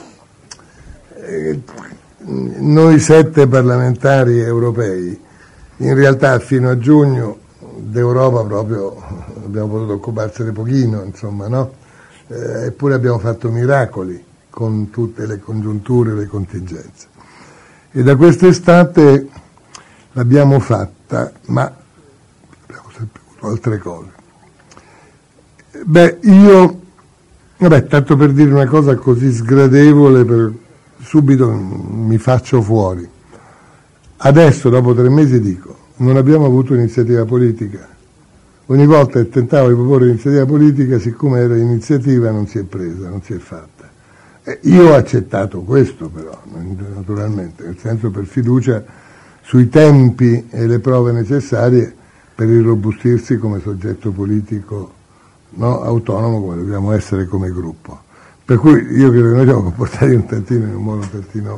noi 7 parlamentari europei, in realtà fino a giugno d'Europa proprio abbiamo potuto occuparsene pochino, insomma, no? Eppure abbiamo fatto miracoli con tutte le congiunture, le contingenze. E da quest'estate l'abbiamo fatta, ma abbiamo sempre avuto altre cose. Tanto per dire una cosa così sgradevole, subito mi faccio fuori. Adesso, dopo 3 mesi, dico, non abbiamo avuto iniziativa politica. Ogni volta che tentavo di proporre iniziativa politica, siccome era iniziativa, non si è presa, non si è fatta. Io ho accettato questo, però, naturalmente, nel senso per fiducia sui tempi e le prove necessarie per irrobustirsi come soggetto politico, no, autonomo, come dobbiamo essere come gruppo. Per cui io credo che noi siamo comportati in un modo un tantino,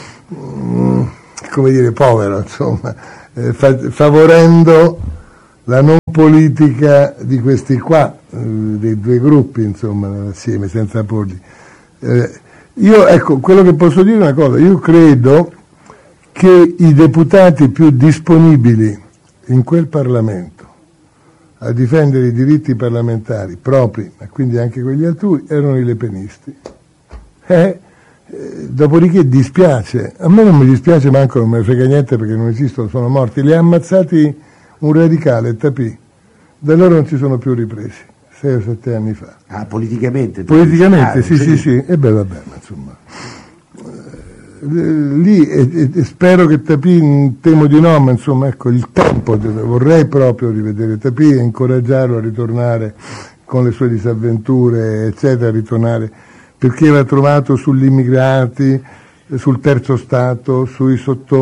come dire, povero, insomma, favorendo la non politica di questi qua, dei due gruppi, insomma, assieme, senza porli. Io, ecco, quello che posso dire è una cosa: io credo che i deputati più disponibili in quel Parlamento a difendere i diritti parlamentari propri, ma quindi anche quelli altrui, erano i lepenisti. Dopodiché dispiace, a me non mi dispiace manco, non me ne frega niente perché non esistono, sono morti, li ha ammazzati un radicale, Tapì, da loro non si sono più ripresi, 6 o 7 anni fa. Ah, politicamente? Politicamente, sì, e beh vabbè, ma insomma... lì e spero che Tapì, temo di no, ma insomma, ecco, il tempo, vorrei proprio rivedere Tapì e incoraggiarlo a ritornare con le sue disavventure, eccetera, a ritornare, perché aveva trovato sugli immigrati, sul terzo Stato, sul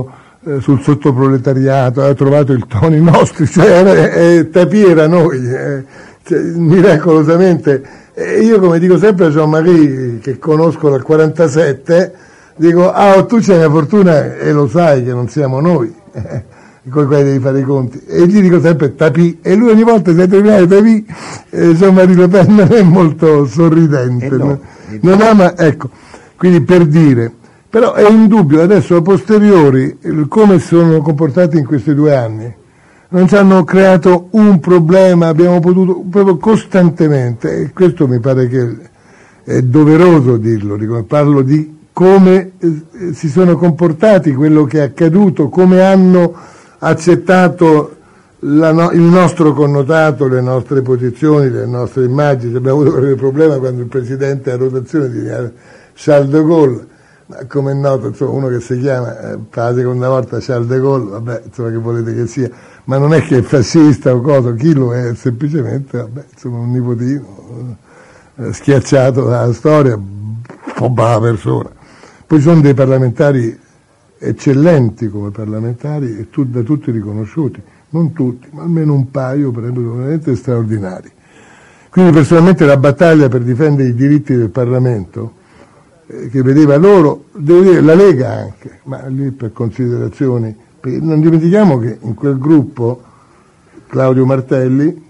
sottoproletariato, aveva trovato il tono i nostri, cioè Tapì era noi, cioè, miracolosamente. E io, come dico sempre a Jean-Marie, che conosco dal 47, dico, tu c'hai una fortuna e lo sai che non siamo noi, con cui devi fare i conti. E gli dico sempre Tapì, e lui ogni volta si è terminato Tapì, Jean-Marie Le Pen non è molto sorridente, non ama, ecco, quindi per dire, però è indubbio, adesso a posteriori, come sono comportati in questi 2 anni, non ci hanno creato un problema, abbiamo potuto proprio costantemente, e questo mi pare che è doveroso dirlo, parlo di come si sono comportati, quello che è accaduto, come hanno accettato il nostro connotato, le nostre posizioni, le nostre immagini. Abbiamo avuto qualche problema quando il presidente a rotazione di Charles de Gaulle, ma come è noto, insomma, uno che si chiama per la seconda volta Charles de Gaulle, vabbè, insomma, che volete che sia, ma non è che è fascista o cosa, chi lo è, semplicemente, vabbè, insomma, un nipotino schiacciato dalla storia, un po' brava persona. Poi sono dei parlamentari eccellenti come parlamentari e da tutti riconosciuti, non tutti, ma almeno un paio, per esempio, veramente straordinari. Quindi personalmente la battaglia per difendere i diritti del Parlamento, che vedeva loro, devo dire la Lega anche, ma lì per considerazioni, perché non dimentichiamo che in quel gruppo Claudio Martelli,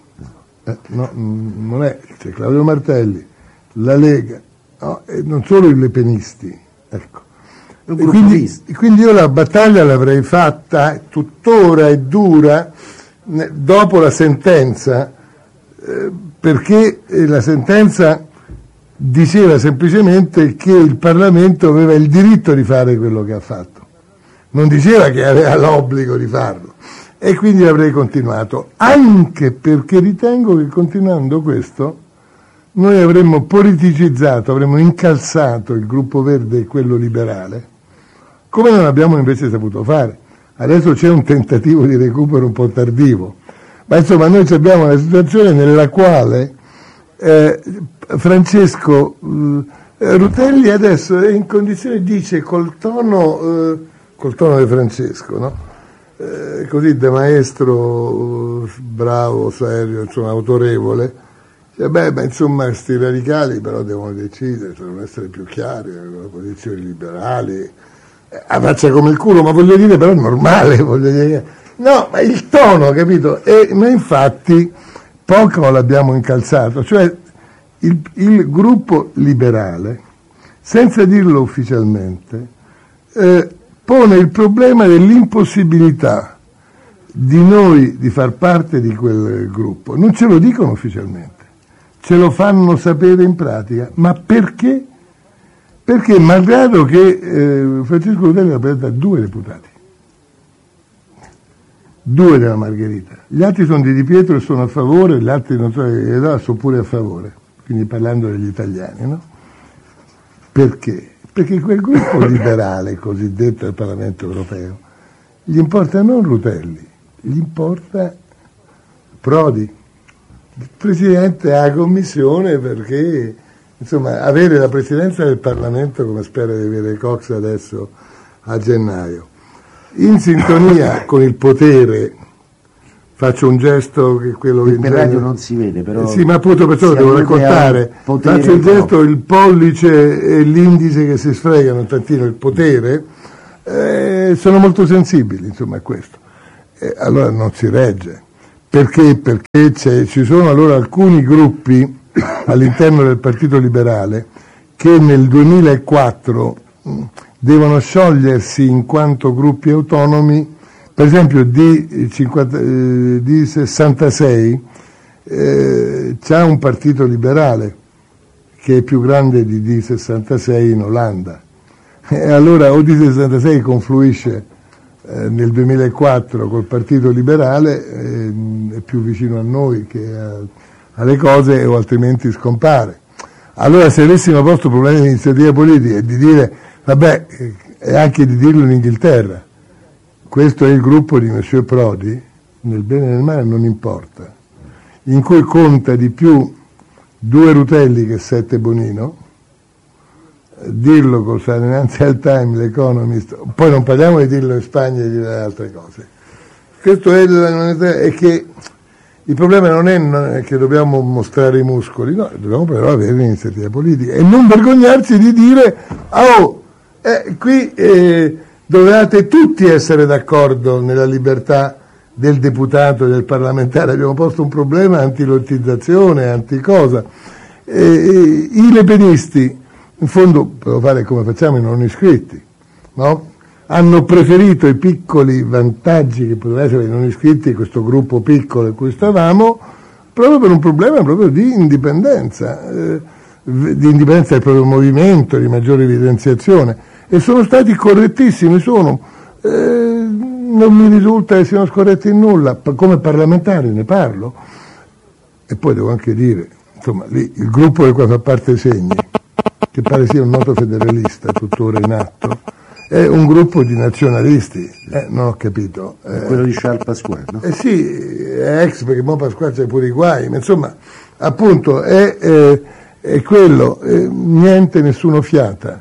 non è, c'è Claudio Martelli, la Lega, no, e non solo i lepenisti. Ecco. Quindi io la battaglia l'avrei fatta, tuttora è dura, dopo la sentenza, perché la sentenza diceva semplicemente che il Parlamento aveva il diritto di fare quello che ha fatto, non diceva che aveva l'obbligo di farlo, e quindi avrei continuato, anche perché ritengo che continuando questo noi avremmo politicizzato, avremmo incalzato il gruppo verde e quello liberale, come non abbiamo invece saputo fare. Adesso c'è un tentativo di recupero un po' tardivo, ma insomma noi abbiamo una situazione nella quale Francesco Rutelli adesso è in condizione, dice col tono di Francesco, no? Così da maestro bravo, serio, insomma autorevole. Ma insomma questi radicali però devono decidere, devono essere più chiari, le posizioni liberali, a faccia come il culo, ma voglio dire però è normale, voglio dire, no, ma il tono, capito? Ma infatti poco l'abbiamo incalzato, cioè il gruppo liberale, senza dirlo ufficialmente, pone il problema dell'impossibilità di noi di far parte di quel gruppo, non ce lo dicono ufficialmente. Ce lo fanno sapere in pratica, ma perché? Perché malgrado che Francesco Rutelli rappresenta 2 deputati, 2 della Margherita, gli altri sono di Pietro e sono a favore, gli altri non so, sono pure a favore, quindi parlando degli italiani, no? Perché? Perché quel gruppo liberale cosiddetto del Parlamento europeo gli importa non Rutelli, gli importa Prodi, Presidente della Commissione, perché insomma avere la Presidenza del Parlamento come spera di avere Cox adesso a gennaio in sintonia con il potere. Faccio un gesto che quello che per radio non si vede, però sì, ma appunto perciò lo devo raccontare. Faccio il gesto, il pollice e l'indice che si sfregano un tantino il potere, sono molto sensibili, insomma, a questo. Allora non si regge. Perché? Perché ci sono allora alcuni gruppi all'interno del Partito Liberale che nel 2004 devono sciogliersi in quanto gruppi autonomi. Per esempio D66 c'ha un partito liberale che è più grande di D66 in Olanda, e allora o D66 confluisce nel 2004 col partito liberale, è più vicino a noi che alle cose, o altrimenti scompare. Allora se avessimo posto problemi di iniziativa politica e di dire vabbè, e anche di dirlo in Inghilterra, questo è il gruppo di Monsieur Prodi, nel bene e nel male non importa, in cui conta di più 2 Rutelli che 7 Bonino, dirlo col Financial Times, l'Economist, poi non parliamo di dirlo in Spagna e di dire altre cose. Questo è che il problema non è che dobbiamo mostrare i muscoli, no, dobbiamo però avere un'iniziativa politica e non vergognarci di dire qui dovevate tutti essere d'accordo nella libertà del deputato e del parlamentare. Abbiamo posto un problema antilottizzazione, anticosa. I lepenisti, in fondo, per fare come facciamo i non iscritti, no? Hanno preferito i piccoli vantaggi che potevano essere i non iscritti, questo gruppo piccolo in cui stavamo, proprio per un problema proprio di indipendenza del proprio movimento, di maggiore evidenziazione. E sono stati correttissimi, non mi risulta che siano scorretti in nulla, come parlamentari ne parlo. E poi devo anche dire, insomma, lì il gruppo del quale fa parte Segni, che pare sia un noto federalista tuttora in atto, è un gruppo di nazionalisti, non ho capito. Quello di Charles Pasqua, no? Sì, è ex, perché mo Pasqua c'è pure i guai, ma insomma, appunto, è quello, niente, nessuno fiata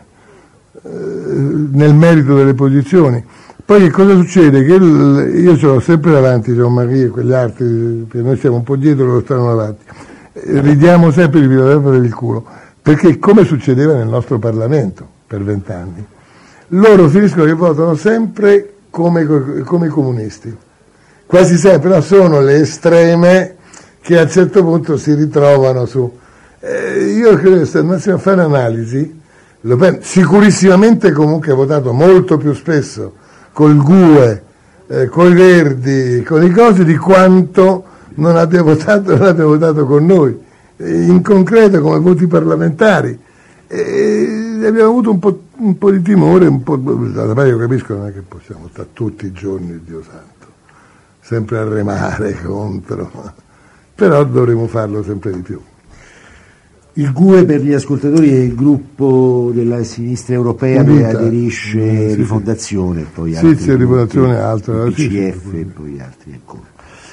nel merito delle posizioni. Poi che cosa succede? Che io ce l'ho sempre davanti Jean-Marie e quegli altri, perché noi siamo un po' dietro, loro stanno davanti, ridiamo sempre di Piladelfia per il culo, perché come succedeva nel nostro Parlamento per 20 anni, loro finiscono che votano sempre come i comunisti, quasi sempre, no? Sono le estreme che a un certo punto si ritrovano su. Io credo che se andassimo a fare analisi, Le Pen sicurissimamente comunque ha votato molto più spesso col GUE, con i Verdi, con i cosi, di quanto non abbia votato con noi, in concreto come voti parlamentari. Abbiamo avuto un po' di timore, io capisco, non è che possiamo stare tutti i giorni, Dio santo, sempre a remare contro, però dovremo farlo sempre di più. Il GUE, per gli ascoltatori, è il gruppo della sinistra europea che aderisce Rifondazione, poi altri Rifondazione, altro, PCF e poi altri ancora.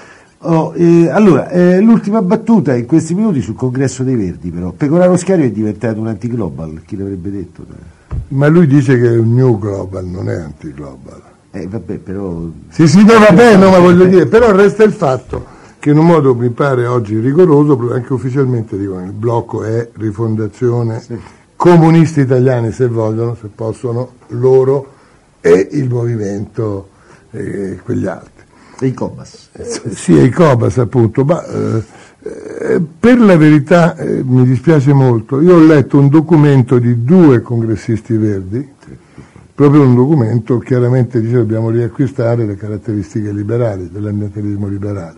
Allora, l'ultima battuta in questi minuti sul congresso dei Verdi, però. Pecoraro Scario è diventato un anti-global, chi l'avrebbe detto? Ma lui dice che è un new global, non è anti-global. Vabbè, però... Sì, no, vabbè, no, ma voglio dire, però resta il fatto che in un modo mi pare oggi rigoroso, anche ufficialmente dicono il blocco è Rifondazione, sì, comunisti italiani se vogliono, se possono, loro e il movimento quegli altri. E i Cobas. Sì, i Cobas appunto, ma per la verità mi dispiace molto, io ho letto un documento di 2 congressisti verdi, proprio un documento chiaramente dice dobbiamo riacquistare le caratteristiche liberali, dell'ambientalismo liberale.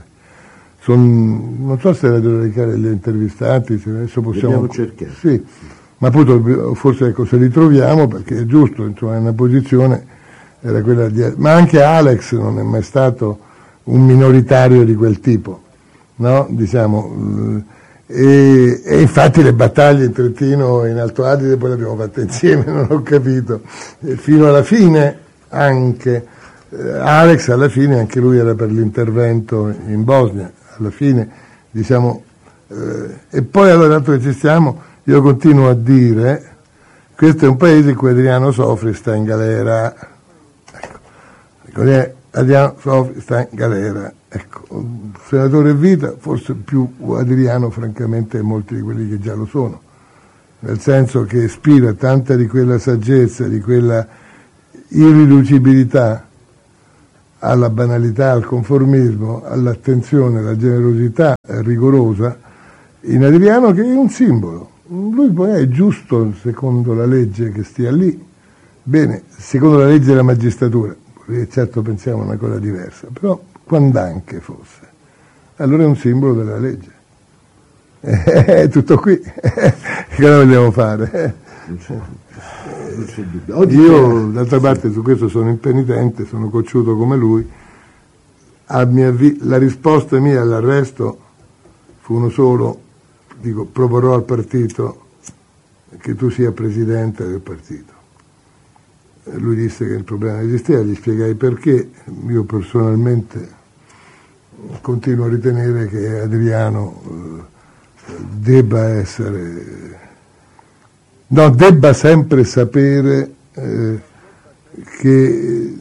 Non so se Radio Radicale li ha intervistati, se adesso possiamo cercare. Sì, ma appunto forse ecco, se li troviamo, perché è giusto, insomma, è una posizione, era quella di... Ma anche Alex non è mai stato un minoritario di quel tipo, no? Diciamo, e infatti le battaglie in Trentino e in Alto Adige poi le abbiamo fatte insieme, non ho capito, fino alla fine anche. Alex alla fine anche lui era per l'intervento in Bosnia, alla fine diciamo, e poi allora tanto che ci stiamo, io continuo a dire questo è un paese in cui Adriano Sofri sta in galera, ecco, Adriano Sofri sta in galera. Ecco, senatore Vita, forse più Adriano, francamente, molti di quelli che già lo sono, nel senso che ispira tanta di quella saggezza, di quella irriducibilità alla banalità, al conformismo, all'attenzione, alla generosità rigorosa in Adriano, che è un simbolo. Lui poi è giusto secondo la legge che stia lì, bene, secondo la legge della magistratura, certo pensiamo a una cosa diversa, però quand'anche fosse, allora è un simbolo della legge. È tutto qui. Che cosa vogliamo fare? Non c'è dubbio. Io d'altra parte su questo sono impenitente, sono cocciuto come lui. La risposta mia all'arresto fu uno solo: dico, proporrò al partito che tu sia presidente del partito. Lui disse che il problema esisteva, gli spiegai perché. Io personalmente continuo a ritenere che Adriano debba sempre sapere che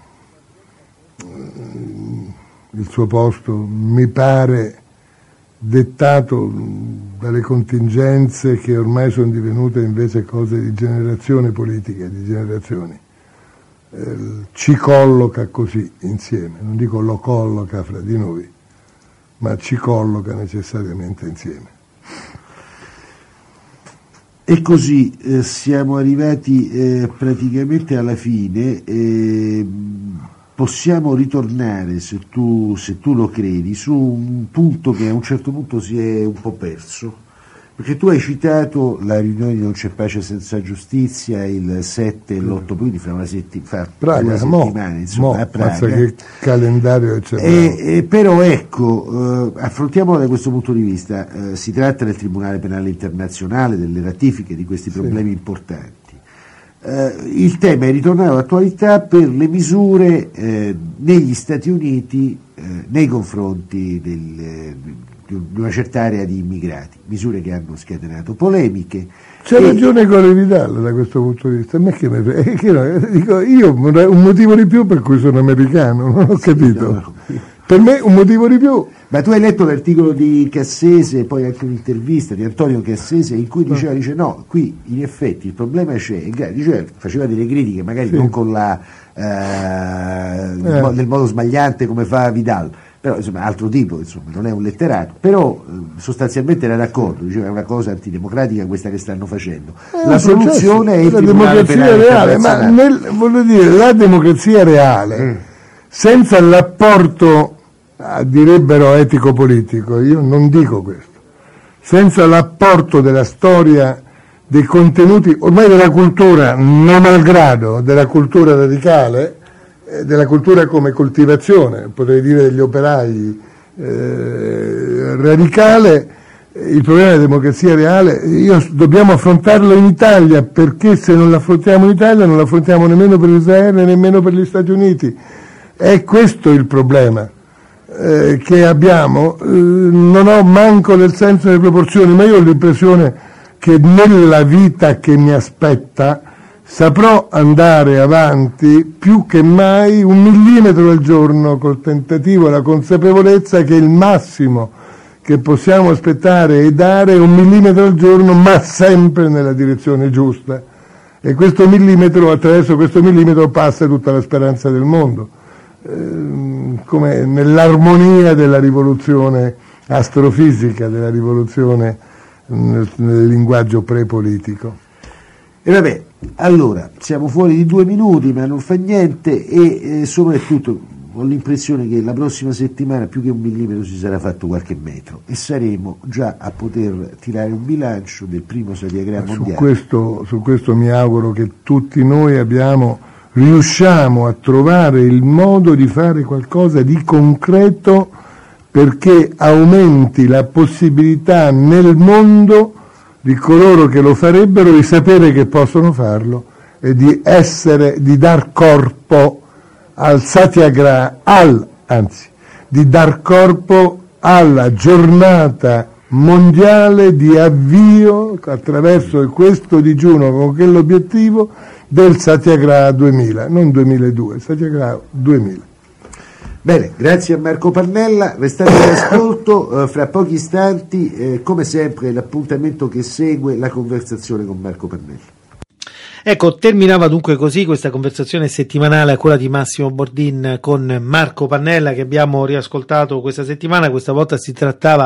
il suo posto mi pare dettato dalle contingenze che ormai sono divenute invece cose di generazione politica, di generazioni. Ci colloca così insieme, non dico lo colloca fra di noi, ma ci colloca necessariamente insieme. E così siamo arrivati praticamente alla fine. Possiamo ritornare, se tu lo credi, su un punto che a un certo punto si è un po' perso, perché tu hai citato la riunione di Non c'è pace senza giustizia il 7 e l'8, quindi fra una settimana, insomma, a Praga. Che calendario eccezionale. Però ecco, affrontiamolo da questo punto di vista. Si tratta del Tribunale Penale Internazionale, delle ratifiche di questi problemi importanti. Il tema è ritornato all'attualità per le misure negli Stati Uniti nei confronti di una certa area di immigrati, misure che hanno scatenato polemiche. C'è ragione Colle Vidal da questo punto di vista. A me dico, io un motivo di più per cui sono americano, non ho capito. No. Per me un motivo di più. Ma tu hai letto l'articolo di Cassese, poi anche un'intervista di Antonio Cassese, in cui dice no, qui in effetti il problema c'è, faceva delle critiche magari non con nel modo sbagliante come fa Vidal, però insomma altro tipo, insomma non è un letterato, però sostanzialmente era d'accordo, diceva è una cosa antidemocratica questa che stanno facendo. La soluzione è il Tribunale Penale reale, ma voglio dire, la democrazia reale senza l'apporto, direbbero etico-politico, io non dico questo, senza l'apporto della storia, dei contenuti, ormai della cultura, non malgrado, della cultura radicale, della cultura come coltivazione, potrei dire degli operai, radicale, il problema della democrazia reale, dobbiamo affrontarlo in Italia, perché se non lo affrontiamo in Italia non lo affrontiamo nemmeno per Israele, nemmeno per gli Stati Uniti. È questo il problema che abbiamo. Non ho manco nel senso delle proporzioni, ma io ho l'impressione che nella vita che mi aspetta saprò andare avanti più che mai 1 millimetro al giorno, col tentativo e la consapevolezza che il massimo che possiamo aspettare e dare è 1 millimetro al giorno, ma sempre nella direzione giusta, e questo millimetro, attraverso questo millimetro passa tutta la speranza del mondo, come nell'armonia della rivoluzione astrofisica, della rivoluzione nel linguaggio prepolitico. E vabbè, allora siamo fuori di 2 minuti, ma non fa niente, e soprattutto ho l'impressione che la prossima settimana più che 1 millimetro si sarà fatto qualche metro e saremo già a poter tirare un bilancio del primo Satyagraha mondiale. Su questo mi auguro che tutti noi riusciamo a trovare il modo di fare qualcosa di concreto perché aumenti la possibilità nel mondo di coloro che lo farebbero di sapere che possono farlo e di dar corpo al Satyagraha, di dar corpo alla giornata mondiale di avvio attraverso questo digiuno con quell'obiettivo del Satyagraha 2000, non 2002, Satyagraha 2000. Bene, grazie a Marco Pannella, restate in ascolto, fra pochi istanti, come sempre, l'appuntamento che segue la conversazione con Marco Pannella. Ecco, terminava dunque così questa conversazione settimanale a cura di Massimo Bordin con Marco Pannella, che abbiamo riascoltato questa settimana. Questa volta si trattava